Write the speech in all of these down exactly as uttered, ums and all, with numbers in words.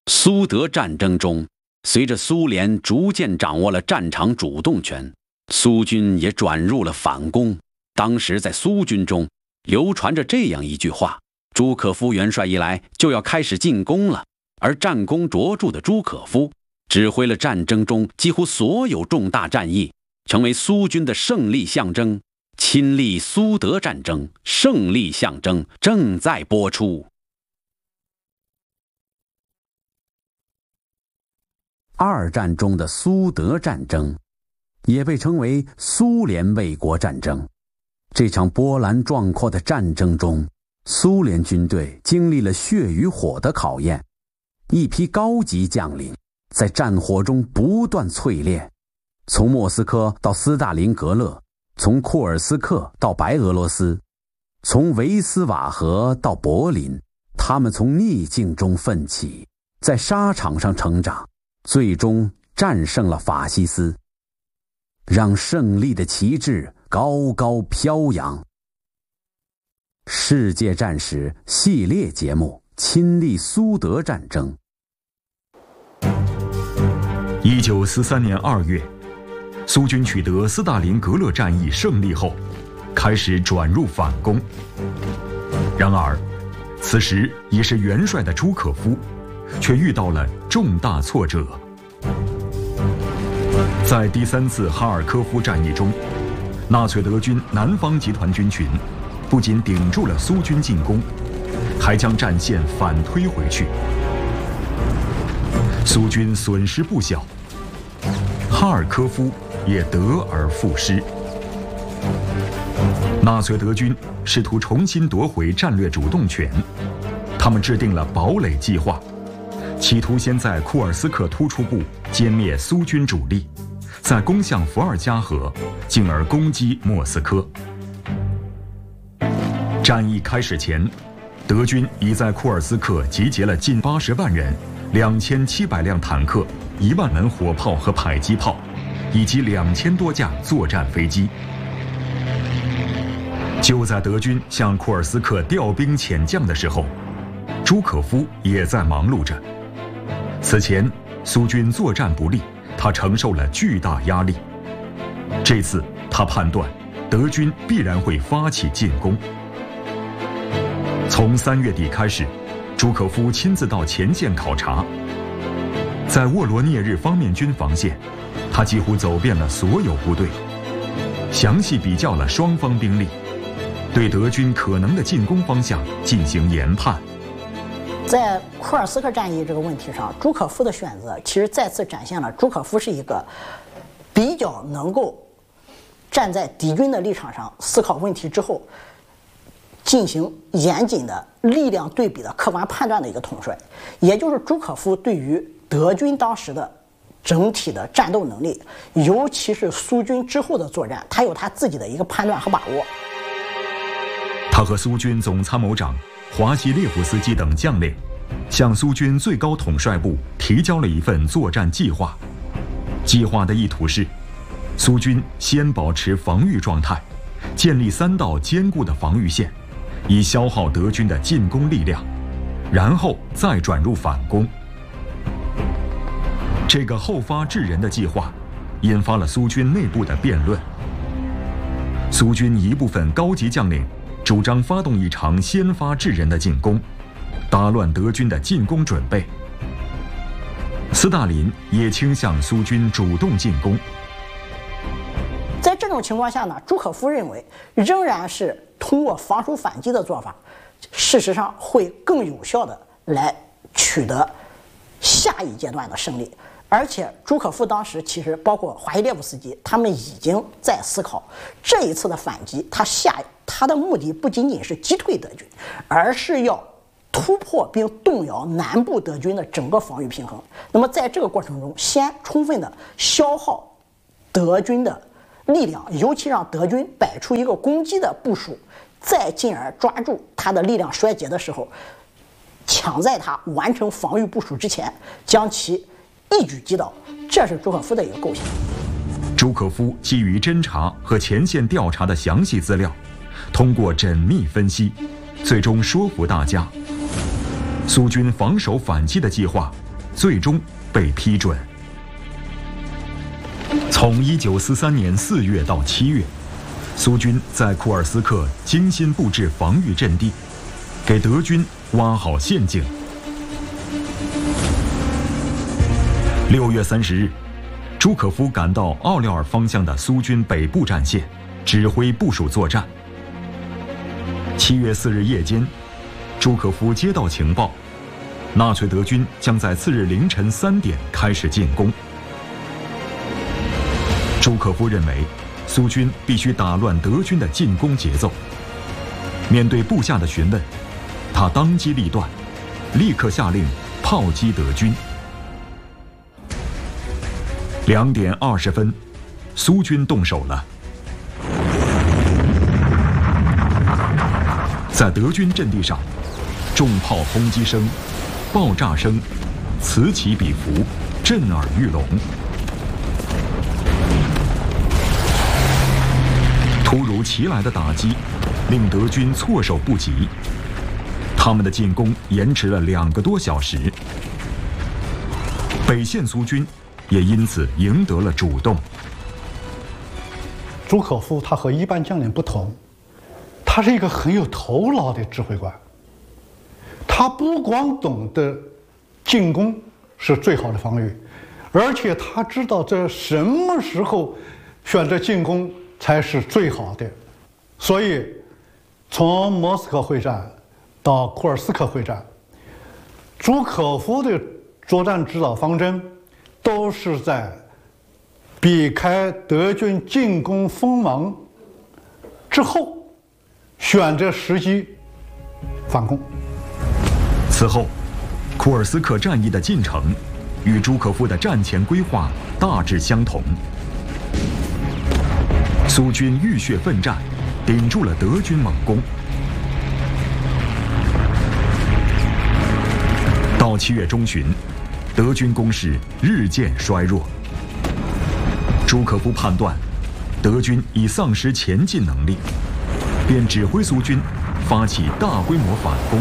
苏德战争中，随着苏联逐渐掌握了战场主动权，苏军也转入了反攻。当时在苏军中流传着这样一句话：朱可夫元帅一来就要开始进攻了。而战功卓著的朱可夫指挥了战争中几乎所有重大战役，成为苏军的胜利象征。亲历苏德战争，胜利象征正在播出。二战中的苏德战争也被称为苏联卫国战争。这场波澜壮阔的战争中，苏联军队经历了血与火的考验，一批高级将领在战火中不断淬炼，从莫斯科到斯大林格勒，从库尔斯克到白俄罗斯，从维斯瓦河到柏林，他们从逆境中奋起，在沙场上成长，最终战胜了法西斯，让胜利的旗帜高高飘扬。世界战史系列节目，亲历苏德战争。 一九四三年二月，苏军取得斯大林格勒战役胜利后，开始转入反攻。然而，此时已是元帅的朱可夫，却遇到了重大挫折。在第三次哈尔科夫战役中，纳粹德军南方集团军群不仅顶住了苏军进攻，还将战线反推回去，苏军损失不小，哈尔科夫也得而复失。纳粹德军试图重新夺回战略主动权，他们制定了堡垒计划，企图先在库尔斯克突出部歼灭苏军主力，再攻向伏尔加河，进而攻击莫斯科。战役开始前，德军已在库尔斯克集结了近八十万人、两千七百辆坦克、一万门火炮和迫击炮，以及两千多架作战飞机。就在德军向库尔斯克调兵遣将的时候，朱可夫也在忙碌着。此前，苏军作战不利，他承受了巨大压力。这次，他判断德军必然会发起进攻。从三月底开始，朱可夫亲自到前线考察。在沃罗涅日方面军防线，他几乎走遍了所有部队，详细比较了双方兵力，对德军可能的进攻方向进行研判。 在库尔斯克战役这个问题上，朱可夫的选择其实再次展现了朱可夫是一个比较能够站在敌军的立场上思考问题之后，进行严谨的力量对比的客观判断的一个统帅。也就是朱可夫对于德军当时的整体的战斗能力，尤其是苏军之后的作战，他有他自己的一个判断和把握。 他和苏军总参谋长华西列夫斯基等将领向苏军最高统帅部提交了一份作战计划。计划的意图是，苏军先保持防御状态，建立三道坚固的防御线，以消耗德军的进攻力量，然后再转入反攻。这个后发制人的计划引发了苏军内部的辩论。苏军一部分高级将领主张发动一场先发制人的进攻，打乱德军的进攻准备。斯大林也倾向苏军主动进攻。 在这种情况下呢，朱可夫认为仍然是通过防守反击的做法，事实上会更有效的来取得下一阶段的胜利。而且朱可夫当时其实包括华西列夫斯基，他们已经在思考这一次的反击，他下他的目的不仅仅是击退德军，而是要突破并动摇南部德军的整个防御平衡。那么在这个过程中，先充分的消耗德军的力量，尤其让德军摆出一个攻击的部署，再进而抓住他的力量衰竭的时候，抢在他完成防御部署之前，将其一举击倒。这是朱可夫的一个构想。 朱可夫基于侦查和前线调查的详细资料，通过缜密分析，最终说服大家，苏军防守反击的计划最终被批准。从一九四三年四月到七月，苏军在库尔斯克精心布置防御阵地，给德军挖好陷阱。六月三十日，朱可夫赶到奥廖尔方向的苏军北部战线，指挥部署作战。七月四日夜间，朱可夫接到情报，纳粹德军将在次日凌晨三点开始进攻。朱可夫认为，苏军必须打乱德军的进攻节奏。面对部下的询问，他当机立断，立刻下令炮击德军。两点二十分，苏军动手了。在德军阵地上，重炮轰击声、爆炸声此起彼伏，震耳欲聋。突如其来的打击令德军措手不及，他们的进攻延迟了两个多小时。北线苏军也因此赢得了主动。 朱可夫他和一般将领不同，他是一个很有头脑的指挥官。他不光懂得进攻是最好的防御，而且他知道在什么时候选择进攻才是最好的。所以从莫斯科会战到库尔斯克会战，朱可夫的作战指导方针都是在避开德军进攻锋芒之后，选择时机反攻。 此后，库尔斯克战役的进程与朱可夫的战前规划大致相同。苏军浴血奋战，顶住了德军猛攻。到七月中旬，德军攻势日渐衰弱。朱可夫判断，德军已丧失前进能力，便指挥苏军发起大规模反攻。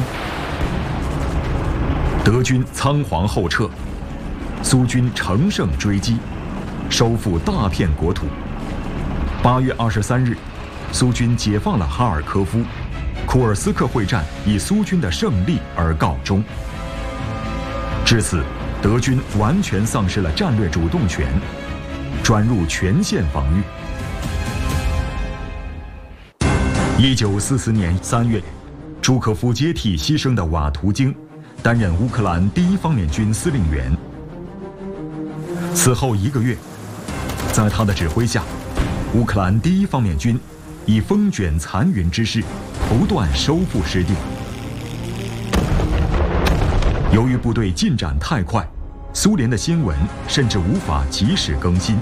德军仓皇后撤，苏军乘胜追击，收复大片国土。八月二十三日，苏军解放了哈尔科夫，库尔斯克会战以苏军的胜利而告终。至此，德军完全丧失了战略主动权，转入全线防御。一九四四年三月，朱可夫接替牺牲的瓦图京，担任乌克兰第一方面军司令员。此后一个月，在他的指挥下，乌克兰第一方面军以风卷残云之势，不断收复失地。由于部队进展太快，苏联的新闻甚至无法及时更新。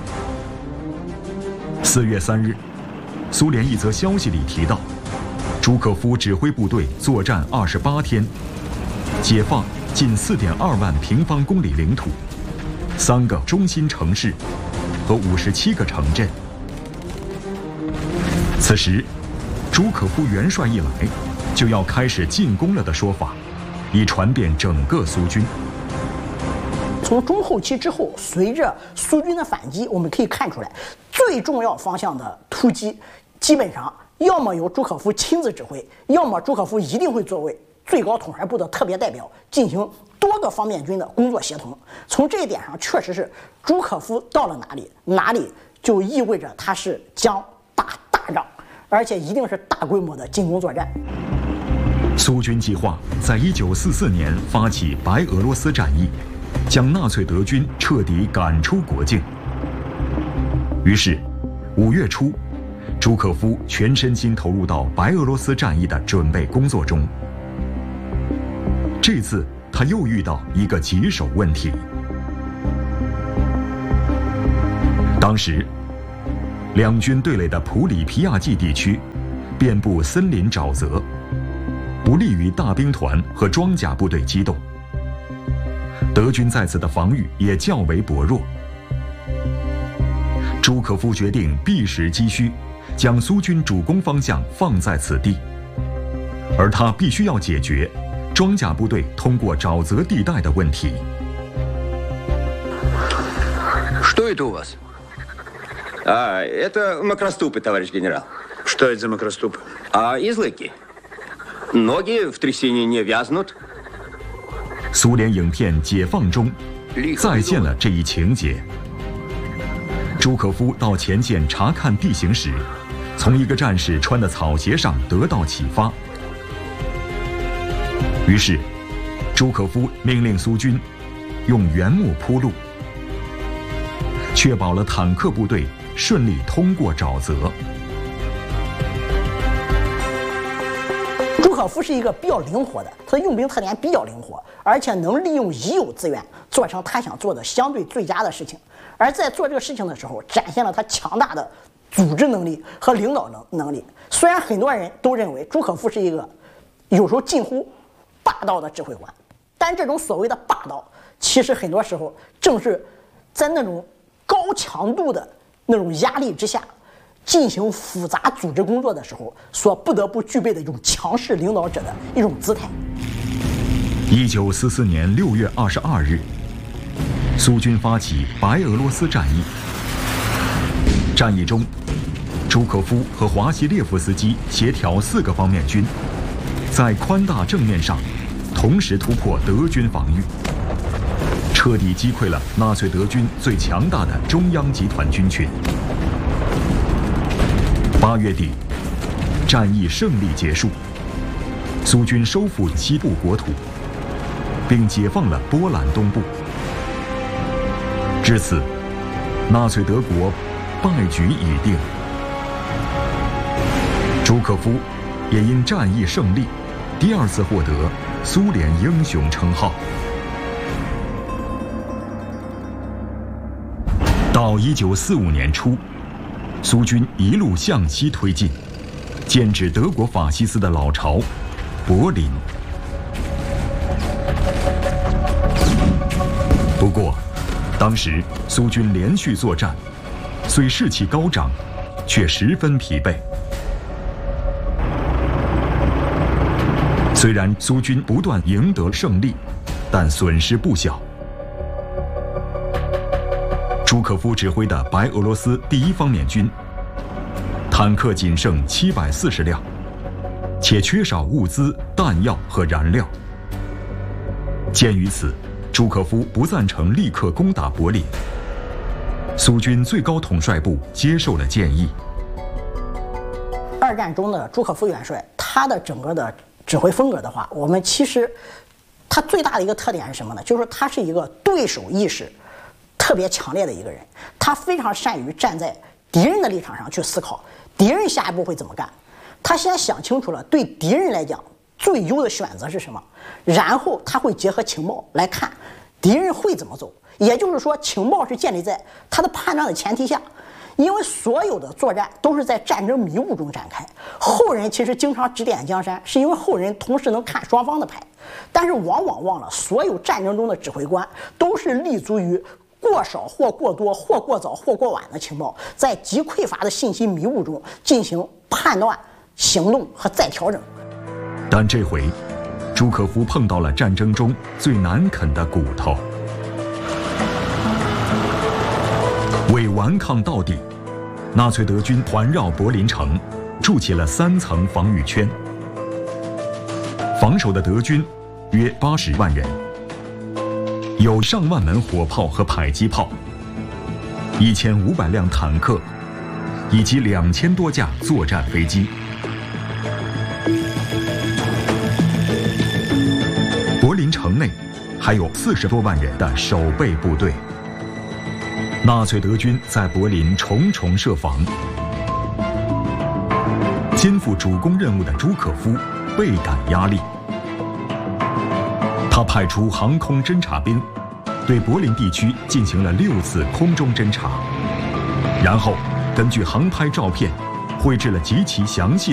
四月三日，苏联一则消息里提到，朱可夫指挥部队作战二十八天，解放近四点二万平方公里领土，三个中心城市和五十七个城镇。此时，朱可夫元帅一来，就要开始进攻了的说法，已传遍整个苏军。 从中后期之后，随着苏军的反击，我们可以看出来，最重要方向的突击，基本上要么由朱可夫亲自指挥，要么朱可夫一定会作为最高统帅部的特别代表，进行多个方面军的工作协同。从这一点上，确实是朱可夫到了哪里，哪里就意味着他是将打大仗，而且一定是大规模的进攻作战。 苏军计划在一九四四年发起白俄罗斯战役，将纳粹德军彻底赶出国境。于是，五月初，朱可夫全身心投入到白俄罗斯战役的准备工作中。这次他又遇到一个棘手问题。当时，两军对垒的普里皮亚季地区，遍布森林沼泽，不利于大兵团和装甲部队机动。德军在此的防御也较为薄弱。朱可夫决定避实击虚，将苏军主攻方向放在此地，而他必须要解决装甲部队通过沼泽地带的问题。 Что это у вас? А, это макроступы, товарищ генерал. Что это за макроступы? А излыки. Ноги в трясине не вязнут. 苏联影片《解放》中再现了这一情节。朱可夫到前线查看地形时，从一个战士穿的草鞋上得到启发，于是朱可夫命令苏军用原木铺路，确保了坦克部队顺利通过沼泽。 朱可夫是一个比较灵活的，他的用兵特点比较灵活，而且能利用已有资源做成他想做的相对最佳的事情。而在做这个事情的时候，展现了他强大的组织能力和领导能能力。虽然很多人都认为朱可夫是一个有时候近乎霸道的指挥官，但这种所谓的霸道，其实很多时候正是在那种高强度的那种压力之下，进行复杂组织工作的时候，所不得不具备的一种强势领导者的一种姿态。 一九四四年六月二十二日，苏军发起白俄罗斯战役。战役中，朱可夫和华西列夫斯基协调四个方面军，在宽大正面上同时突破德军防御，彻底击溃了纳粹德军最强大的中央集团军群。八月底，战役胜利结束，苏军收复西部国土，并解放了波兰东部。至此，纳粹德国败局已定。朱可夫也因战役胜利，第二次获得苏联英雄称号。到一九四五年初，苏军一路向西推进，剑指德国法西斯的老巢柏林。不过，当时苏军连续作战，虽士气高涨，却十分疲惫。虽然苏军不断赢得胜利，但损失不小。朱可夫指挥的白俄罗斯第一方面军，坦克仅剩七百四十辆，且缺少物资、弹药和燃料。鉴于此，朱可夫不赞成立刻攻打柏林。苏军最高统帅部接受了建议。 二战中的朱可夫元帅，他的整个的指挥风格的话，我们其实他最大的一个特点是什么呢？就是他是一个对手意识特别强烈的一个人，他非常善于站在敌人的立场上去思考，敌人下一步会怎么干，他先想清楚了对敌人来讲最优的选择是什么，然后他会结合情报来看敌人会怎么走。也就是说，情报是建立在他的判断的前提下，因为所有的作战都是在战争迷雾中展开。后人其实经常指点江山，是因为后人同时能看双方的牌，但是往往忘了，所有战争中的指挥官都是立足于过少或过多或过早或过晚的情报，在极匮乏的信息迷雾中进行判断、行动和再调整。 但这回，朱可夫碰到了战争中最难啃的骨头。为顽抗到底，纳粹德军环绕柏林城，筑起了三层防御圈。防守的德军约八十万人，有上万门火炮和迫击炮，一千五百辆坦克，以及两千多架作战飞机。柏林城内还有四十多万人的守备部队。纳粹德军在柏林重重设防，肩负主攻任务的朱可夫倍感压力。他派出航空侦察兵，对柏林地区进行了六次空中侦察，然后根据航拍照片，绘制了极其详细